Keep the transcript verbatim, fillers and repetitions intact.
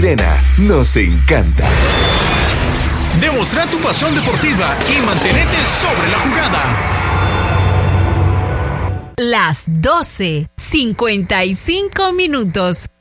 mañana nos encanta. Demostrar tu pasión deportiva y mantenerte sobre la jugada. Las doce, cincuenta y cinco minutos.